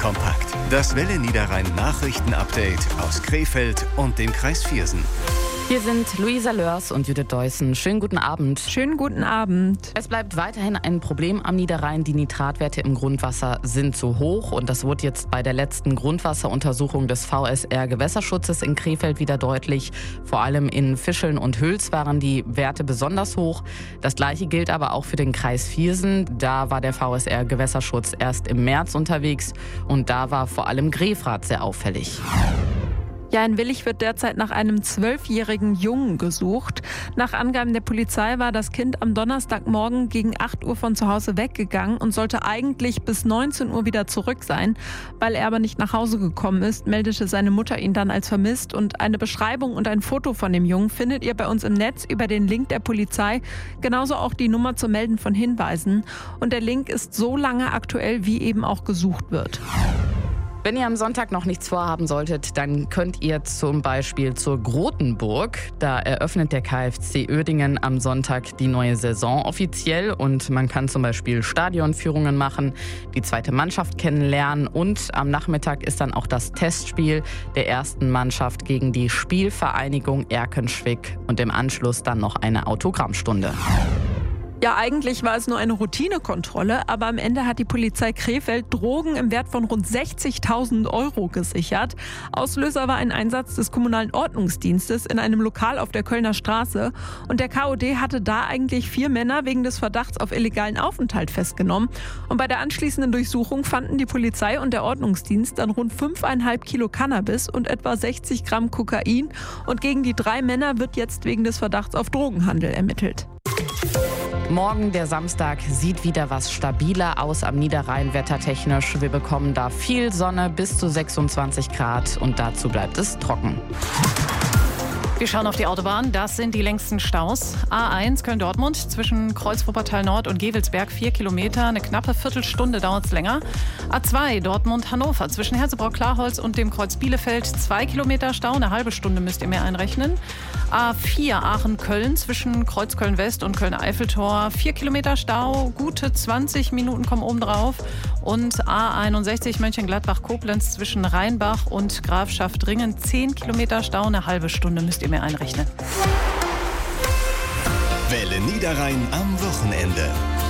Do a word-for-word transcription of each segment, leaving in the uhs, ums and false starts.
kompakt. Das Welle Niederrhein Nachrichten-Update aus Krefeld und dem Kreis Viersen. Hier sind Luisa Lörs und Judith Deussen. Schönen guten Abend. Schönen guten Abend. Es bleibt weiterhin ein Problem am Niederrhein. Die Nitratwerte im Grundwasser sind zu hoch. Und das wurde jetzt bei der letzten Grundwasseruntersuchung des V S R Gewässerschutzes in Krefeld wieder deutlich. Vor allem in Fischeln und Hüls waren die Werte besonders hoch. Das Gleiche gilt aber auch für den Kreis Viersen. Da war der V S R Gewässerschutz erst im März unterwegs. Und da war vor allem Grefrath sehr auffällig. Ja, in Willich wird derzeit nach einem zwölfjährigen Jungen gesucht. Nach Angaben der Polizei war das Kind am Donnerstagmorgen gegen acht Uhr von zu Hause weggegangen und sollte eigentlich bis neunzehn Uhr wieder zurück sein. Weil er aber nicht nach Hause gekommen ist, meldete seine Mutter ihn dann als vermisst. Und eine Beschreibung und ein Foto von dem Jungen findet ihr bei uns im Netz über den Link der Polizei. Genauso auch die Nummer zum Melden von Hinweisen. Und der Link ist so lange aktuell, wie eben auch gesucht wird. Wenn ihr am Sonntag noch nichts vorhaben solltet, dann könnt ihr zum Beispiel zur Grotenburg. Da eröffnet der K F C Uerdingen am Sonntag die neue Saison offiziell und man kann zum Beispiel Stadionführungen machen, die zweite Mannschaft kennenlernen und am Nachmittag ist dann auch das Testspiel der ersten Mannschaft gegen die Spielvereinigung Erkenschwick und im Anschluss dann noch eine Autogrammstunde. Ja, eigentlich war es nur eine Routinekontrolle, aber am Ende hat die Polizei Krefeld Drogen im Wert von rund sechzigtausend Euro gesichert. Auslöser war ein Einsatz des kommunalen Ordnungsdienstes in einem Lokal auf der Kölner Straße. Und der K O D hatte da eigentlich vier Männer wegen des Verdachts auf illegalen Aufenthalt festgenommen. Und bei der anschließenden Durchsuchung fanden die Polizei und der Ordnungsdienst dann rund fünfeinhalb Kilo Cannabis und etwa sechzig Gramm Kokain. Und gegen die drei Männer wird jetzt wegen des Verdachts auf Drogenhandel ermittelt. Morgen, der Samstag, sieht wieder was stabiler aus am Niederrhein wettertechnisch. Wir bekommen da viel Sonne bis zu sechsundzwanzig Grad und dazu bleibt es trocken. Wir schauen auf die Autobahn. Das sind die längsten Staus. A eins Köln-Dortmund zwischen Kreuz-Wuppertal Nord und Gevelsberg vier Kilometer. Eine knappe Viertelstunde dauert es länger. A zwei Dortmund-Hannover zwischen Herzebrock-Klarholz und dem Kreuz Bielefeld zwei Kilometer Stau. Eine halbe Stunde müsst ihr mehr einrechnen. A vier Aachen-Köln zwischen Kreuz Köln-West und Köln-Eiffeltor vier Kilometer Stau. Gute zwanzig Minuten kommen oben drauf. Und A einundsechzig Mönchengladbach-Koblenz zwischen Rheinbach und Grafschaft-Ringen zehn Kilometer Stau. Eine halbe Stunde müsst ihr mehr einrechnen. Welle Niederrhein am Wochenende.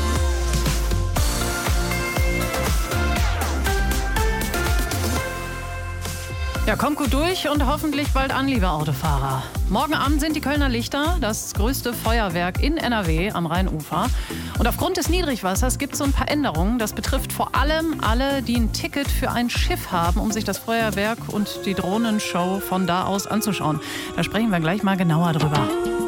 Ja, kommt gut durch und hoffentlich bald an, liebe Autofahrer. Morgen Abend sind die Kölner Lichter, das größte Feuerwerk in N R W am Rheinufer. Und aufgrund des Niedrigwassers gibt es so ein paar Änderungen. Das betrifft vor allem alle, die ein Ticket für ein Schiff haben, um sich das Feuerwerk und die Drohnenshow von da aus anzuschauen. Da sprechen wir gleich mal genauer drüber.